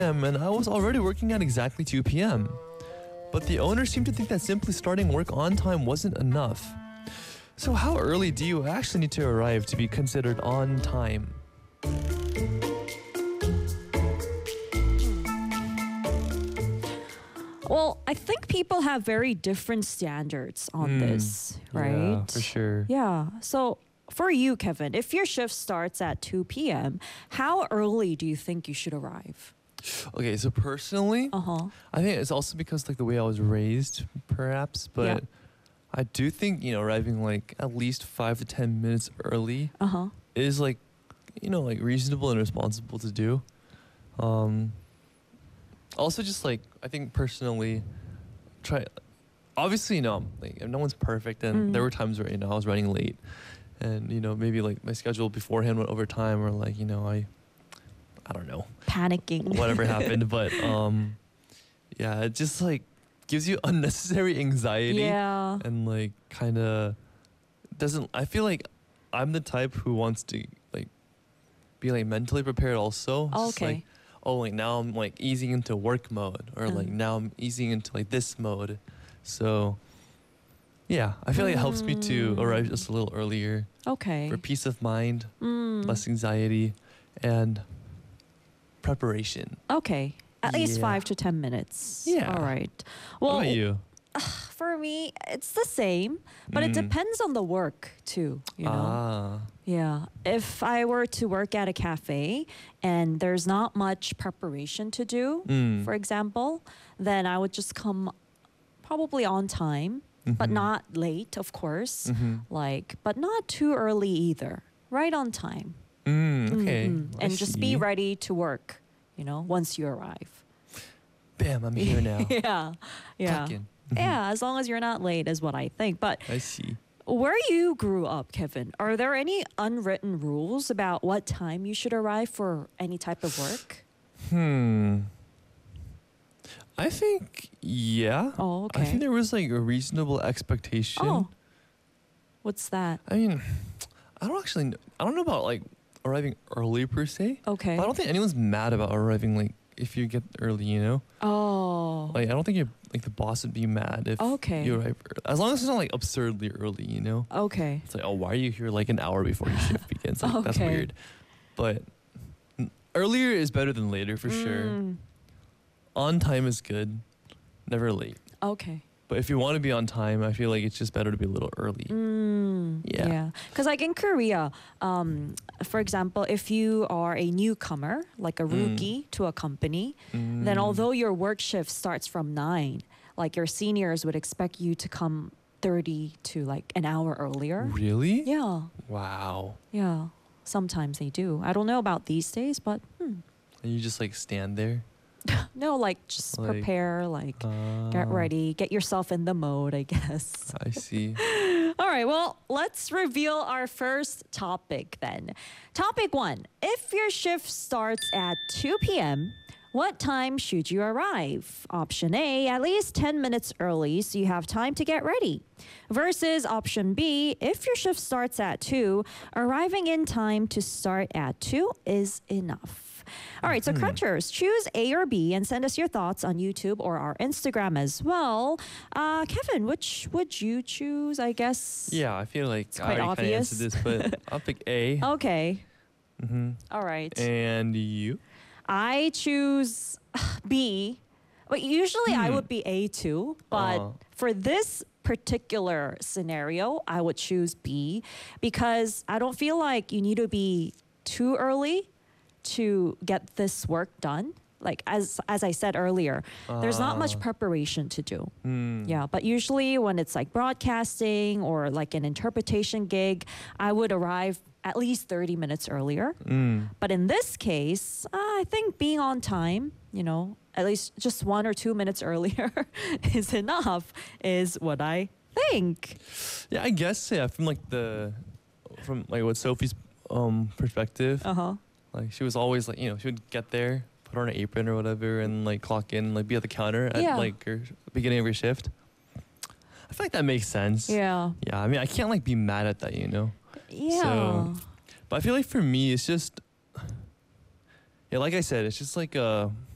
And I was already working at exactly 2 p.m. But the owner seemed to think that simply starting work on time wasn't enough. So how early do you actually need to arrive to be considered on time? Well, I think people have very different standards on this, right? Yeah, for sure. Yeah. So for you, Kevin, if your shift starts at 2 p.m., how early do you think you should arrive? Okay, so personally, Uh-huh. I think it's also because like the way I was raised, perhaps, but Yeah. I do think, arriving like at least 5 to 10 minutes early Uh-huh. is like, like reasonable and responsible to do. Also just like, I think personally, try, obviously, like no one's perfect, and there were times where, I was running late, and, maybe like my schedule beforehand went over time, or like, I don't know, Panicking. whatever happened, but yeah, it just like gives you unnecessary anxiety. Yeah. And like kind of doesn't, I feel like I'm the type who wants to like be like mentally prepared also. Just Okay. like, oh, like now I'm like easing into work mode, or like Mm. now I'm easing into like this mode. So yeah, I feel like it helps me to arrive just a little earlier Okay. for peace of mind, Mm. less anxiety, and preparation. Okay. At least Yeah. 5 to 10 minutes. Yeah. All right. What Well, about you? for me, it's the same, but it Mm. depends on the work too, you know? Ah. Yeah. If I were to work at a cafe and there's not much preparation to do, Mm. for example, then I would just come probably on time, but Mhm. not late, of course. Mhm. But not too early either. Right on time. Okay. I And just be see. ready to work, once you arrive. Bam, I'm here now. Yeah. Yeah. Talking. Yeah, as long as you're not late is what I think. But I see. where you grew up, Kevin, are there any unwritten rules about what time you should arrive for any type of work? I think, yeah. Oh, I okay. think there was like a reasonable expectation. Oh, what's that? I mean, I don't know about like arriving early per se. Okay. But I don't think anyone's mad about arriving like if you get early, Oh. Like I don't think like the boss would be mad if Okay. you arrive early. As long as it's not like absurdly early. Okay. It's like, oh, why are you here like an hour before your shift begins? Like, that's Okay. weird. But earlier is better than later for sure. Mm, On time is good, never late. okay. But if you want to be on time, I feel like it's just better to be a little early. Yeah. Yeah. Because like in Korea, for example, if you are a newcomer, like a rookie to a company, then although your work shift starts from 9, like your seniors would expect you to come 30 to like an hour earlier. Really? Yeah. Wow. Yeah. Sometimes they do. I don't know about these days, but And you just like stand there. no, like just Like, prepare, like get ready, get yourself in the mode, I guess. I see. All right, well, let's reveal our first topic then. Topic 1. If your shift starts at 2 p.m., what time should you arrive? Option A, at least 10 minutes early so you have time to get ready. Versus option B, if your shift starts at 2, arriving in time to start at 2 is enough. All right, so Crunchers, choose A or B and send us your thoughts on YouTube or our Instagram as well. Kevin, which would you choose, I guess? Yeah, I feel like I quite already kind of obvious. answered this, but I'll pick A. Okay. Mm-hmm. All right. And you? I choose B. But usually I would be A too. But for this particular scenario, I would choose B because I don't feel like you need to be too early to get this work done. Like as I said earlier, there's not much preparation to do. Yeah, but usually when it's like broadcasting or like an interpretation gig, I would arrive at least 30 minutes earlier. But in this case, I think being on time, at least just 1 or 2 minutes earlier is enough, is what I think. Yeah, I guess from what Sophie's perspective, like she was always like, she would get there, put on an apron or whatever, and like clock in, like be at the counter at Yeah. like her beginning of your shift. I feel like that makes sense. Yeah. Yeah, I mean, I can't like be mad at that, Yeah. So, but I feel like for me, it's just, yeah, like I said, it's just like